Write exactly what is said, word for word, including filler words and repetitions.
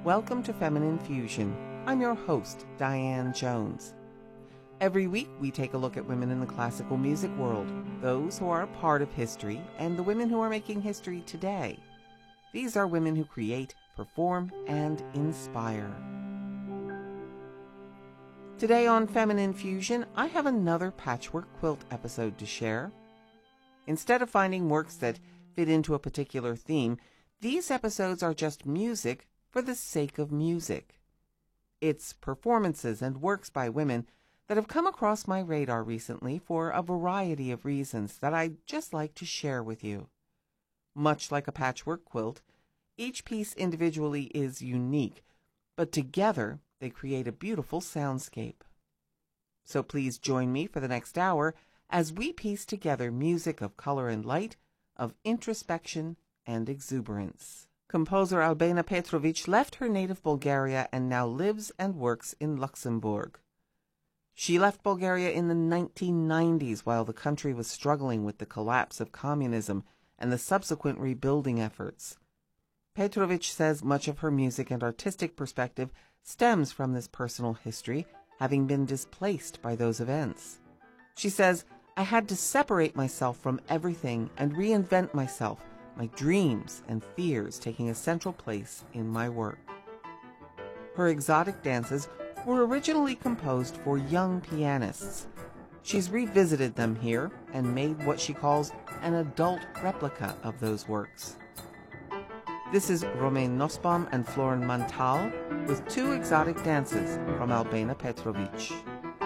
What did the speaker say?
Welcome to Feminine Fusion. I'm your host, Diane Jones. Every week we take a look at women in the classical music world, those who are a part of history, and the women who are making history today. These are women who create, perform, and inspire. Today on Feminine Fusion, I have another patchwork quilt episode to share. Instead of finding works that fit into a particular theme, these episodes are just music for the sake of music. It's performances and works by women that have come across my radar recently for a variety of reasons that I'd just like to share with you. Much like a patchwork quilt, each piece individually is unique, but together they create a beautiful soundscape. So please join me for the next hour as we piece together music of color and light, of introspection and exuberance. Composer Albena Petrovic left her native Bulgaria and now lives and works in Luxembourg. She left Bulgaria in the nineteen nineties while the country was struggling with the collapse of communism and the subsequent rebuilding efforts. Petrovic says much of her music and artistic perspective stems from this personal history, having been displaced by those events. She says, "I had to separate myself from everything and reinvent myself, my dreams and fears taking a central place in my work." Her exotic dances were originally composed for young pianists. She's revisited them here and made what she calls an adult replica of those works. This is Romain Nussbaum and Florin Mantal with two exotic dances from Albena Petrovic.